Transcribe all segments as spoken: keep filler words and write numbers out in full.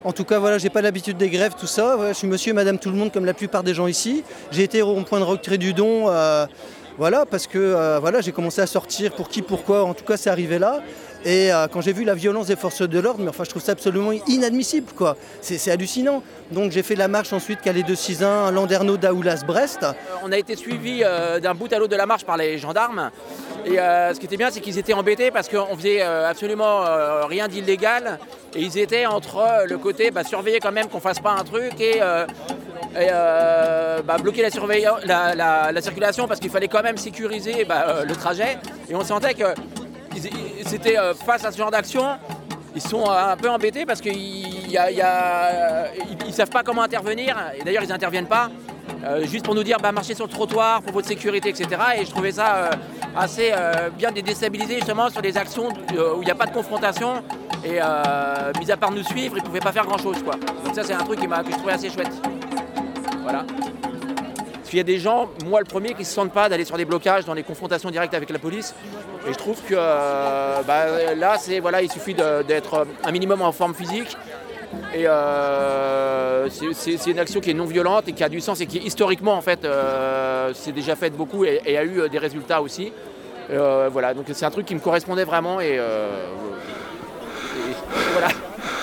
En tout cas, voilà, j'ai pas l'habitude des grèves, tout ça. Voilà, je suis monsieur et madame tout le monde comme la plupart des gens ici. J'ai été au point de retrait du don, euh, voilà, parce que euh, voilà, j'ai commencé à sortir pour qui, pourquoi. En tout cas, c'est arrivé là. Et euh, quand j'ai vu la violence des forces de l'ordre, mais enfin, je trouve ça absolument inadmissible, quoi. C'est, c'est hallucinant. Donc, j'ai fait la marche ensuite Calais de Sizun, Landerneau, Daoulas, Brest. Euh, on a été suivis euh, d'un bout à l'autre de la marche par les gendarmes. Et euh, ce qui était bien, c'est qu'ils étaient embêtés parce qu'on faisait euh, absolument euh, rien d'illégal. Et ils étaient entre euh, le côté bah, surveiller quand même qu'on fasse pas un truc et, euh, et euh, bah, bloquer la, surveilla- la, la, la circulation parce qu'il fallait quand même sécuriser bah, euh, le trajet. Et on sentait que ils, ils, c'était euh, face à ce genre d'action, ils sont euh, un peu embêtés parce qu'ils y a, y a, ils, ils savent pas comment intervenir. Et d'ailleurs, ils n'interviennent pas. Euh, juste pour nous dire bah, marchez sur le trottoir pour votre sécurité, et cetera. Et je trouvais ça euh, assez euh, bien de les déstabiliser justement sur des actions euh, où il n'y a pas de confrontation. Et euh, mis à part nous suivre, ils ne pouvaient pas faire grand chose, quoi. Donc ça c'est un truc qui m'a, que je trouvais assez chouette. Voilà. Parce qu'il y a des gens, moi le premier, qui ne se sentent pas d'aller sur des blocages, dans des confrontations directes avec la police. Et je trouve que euh, bah, là c'est, voilà, il suffit de, d'être un minimum en forme physique. Et euh, c'est, c'est, c'est une action qui est non violente et qui a du sens et qui historiquement en fait euh, s'est déjà fait beaucoup et, et a eu des résultats aussi. Euh, voilà, donc c'est un truc qui me correspondait vraiment et, euh, et, et voilà.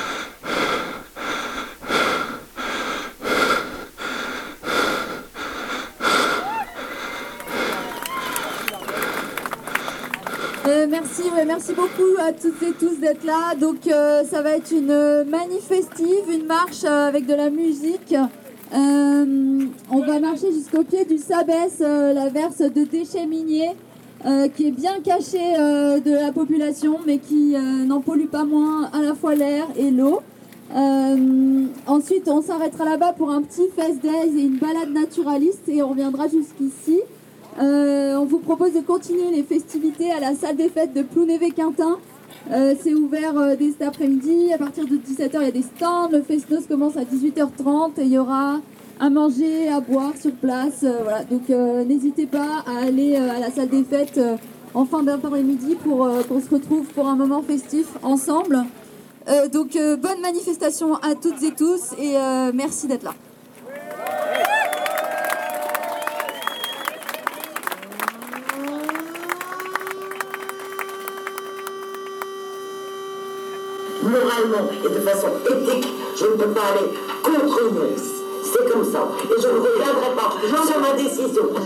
Euh, merci, ouais, merci beaucoup à toutes et tous d'être là. Donc euh, ça va être une manifestive, une marche euh, avec de la musique. Euh, on va marcher jusqu'au pied du Sabès, euh, la verse de déchets miniers, euh, qui est bien cachée euh, de la population, mais qui euh, n'en pollue pas moins à la fois l'air et l'eau. Euh, ensuite, on s'arrêtera là-bas pour un petit fest days et une balade naturaliste, et on reviendra jusqu'ici. Euh, on vous propose de continuer les festivités à la salle des fêtes de Plounévez-Quintin. Euh, c'est ouvert euh, dès cet après-midi. À partir de dix-sept heures, il y a des stands. Le Fest-Noz commence à dix-huit heures trente et il y aura à manger, à boire sur place. Euh, voilà. Donc euh, n'hésitez pas à aller euh, à la salle des fêtes euh, en fin d'après-midi pour euh, qu'on se retrouve pour un moment festif ensemble. Euh, donc euh, bonne manifestation à toutes et tous et euh, merci d'être là. Moralement et de façon éthique, je ne peux pas aller contre une police. C'est comme ça. Et je ne reviendrai pas sur ma décision.